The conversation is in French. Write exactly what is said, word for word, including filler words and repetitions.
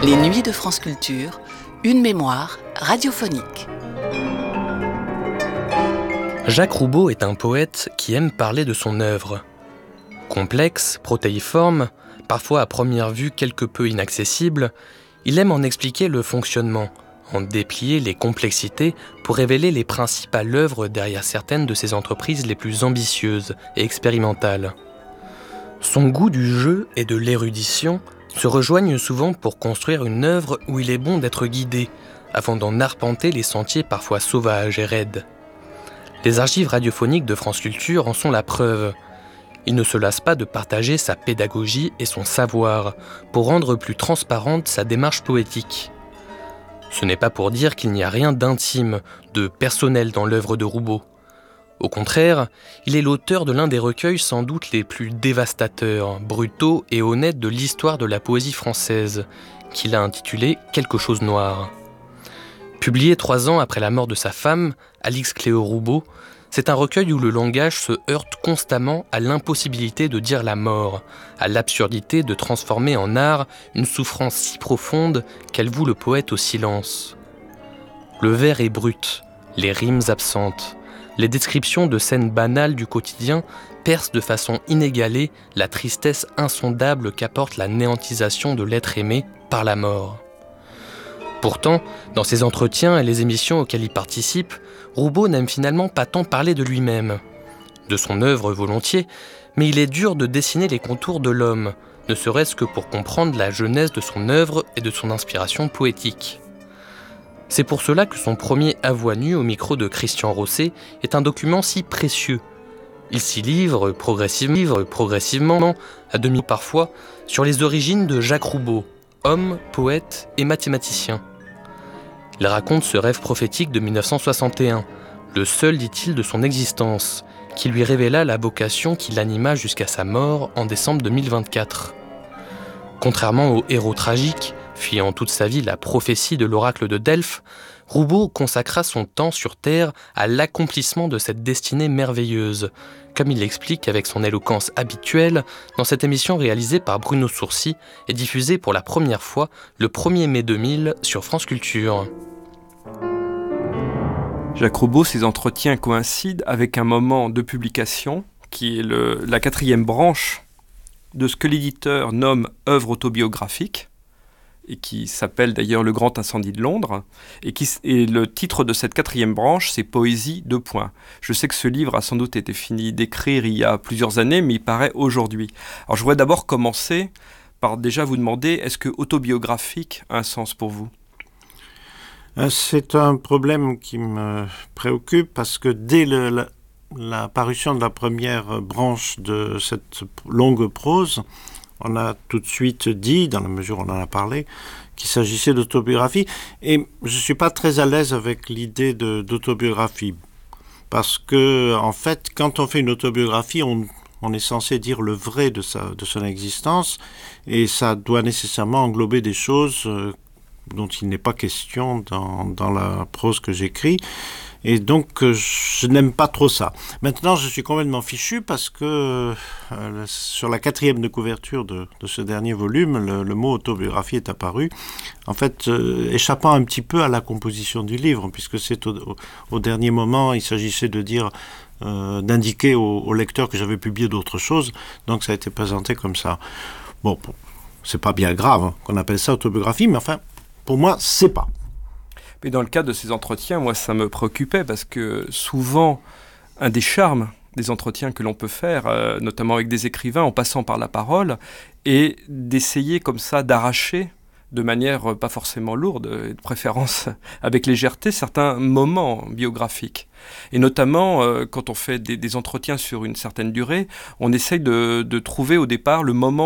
Les Nuits de France Culture, une mémoire radiophonique. Jacques Roubaud est un poète qui aime parler de son œuvre. Complexe, protéiforme, parfois à première vue quelque peu inaccessible, il aime en expliquer le fonctionnement, en déplier les complexités pour révéler les principes à l'œuvre derrière certaines de ses entreprises les plus ambitieuses et expérimentales. Son goût du jeu et de l'érudition se rejoignent souvent pour construire une œuvre où il est bon d'être guidé, avant d'en arpenter les sentiers parfois sauvages et raides. Les archives radiophoniques de France Culture en sont la preuve. Il ne se lasse pas de partager sa pédagogie et son savoir pour rendre plus transparente sa démarche poétique. Ce n'est pas pour dire qu'il n'y a rien d'intime, de personnel dans l'œuvre de Roubaud. Au contraire, il est l'auteur de l'un des recueils sans doute les plus dévastateurs, brutaux et honnêtes de l'histoire de la poésie française, qu'il a intitulé « Quelque chose noir ». Publié trois ans après la mort de sa femme, Alix Cléo Roubaud, c'est un recueil où le langage se heurte constamment à l'impossibilité de dire la mort, à l'absurdité de transformer en art une souffrance si profonde qu'elle voue le poète au silence. Le vers est brut, les rimes absentes. Les descriptions de scènes banales du quotidien percent de façon inégalée la tristesse insondable qu'apporte la néantisation de l'être aimé par la mort. Pourtant, dans ses entretiens et les émissions auxquelles il participe, Roubaud n'aime finalement pas tant parler de lui-même. De son œuvre volontiers, mais il est dur de dessiner les contours de l'homme, ne serait-ce que pour comprendre la genèse de son œuvre et de son inspiration poétique. C'est pour cela que son premier à voix nue au micro de Christian Rosset est un document si précieux. Il s'y livre progressivement, livre progressivement, à demi parfois, sur les origines de Jacques Roubaud, homme, poète et mathématicien. Il raconte ce rêve prophétique de dix-neuf cent soixante et un, le seul, dit-il, de son existence, qui lui révéla la vocation qui l'anima jusqu'à sa mort en décembre deux mille vingt-quatre. Contrairement au héros tragique, fuyant toute sa vie la prophétie de l'oracle de Delphes, Roubaud consacra son temps sur Terre à l'accomplissement de cette destinée merveilleuse, comme il l'explique avec son éloquence habituelle dans cette émission réalisée par Bruno Sourcy et diffusée pour la première fois le premier mai deux mille sur France Culture. Jacques Roubaud, ses entretiens coïncident avec un moment de publication qui est le, la quatrième branche de ce que l'éditeur nomme œuvre autobiographique, et qui s'appelle d'ailleurs Le Grand Incendie de Londres, et, qui, et le titre de cette quatrième branche, c'est Poésie, deux points. Je sais que ce livre a sans doute été fini d'écrire il y a plusieurs années, mais il paraît aujourd'hui. Alors je voudrais d'abord commencer par déjà vous demander, est-ce que autobiographique a un sens pour vous ? C'est un problème qui me préoccupe, parce que dès le, la, la parution de la première branche de cette longue prose, on a tout de suite dit, dans la mesure où on en a parlé, qu'il s'agissait d'autobiographie. Et je ne suis pas très à l'aise avec l'idée de, d'autobiographie. Parce que, en fait, quand on fait une autobiographie, on, on est censé dire le vrai de, sa, de son existence. Et ça doit nécessairement englober des choses euh, dont il n'est pas question dans, dans la prose que j'écris. Et donc, euh, je n'aime pas trop ça. Maintenant, je suis complètement fichu parce que euh, sur la quatrième de couverture de, de ce dernier volume, le, le mot autobiographie est apparu, en fait, euh, échappant un petit peu à la composition du livre, puisque c'est au, au, au dernier moment, il s'agissait de dire, euh, d'indiquer au, au lecteur que j'avais publié d'autres choses, donc ça a été présenté comme ça. Bon, c'est pas bien grave hein, qu'on appelle ça autobiographie, mais enfin, pour moi, c'est pas. Mais dans le cadre de ces entretiens, moi, ça me préoccupait parce que souvent, un des charmes des entretiens que l'on peut faire, euh, notamment avec des écrivains, en passant par la parole, est d'essayer comme ça d'arracher, de manière euh, pas forcément lourde, et de préférence avec légèreté, certains moments biographiques. Et notamment, euh, quand on fait des, des entretiens sur une certaine durée, on essaye de, de trouver au départ le moment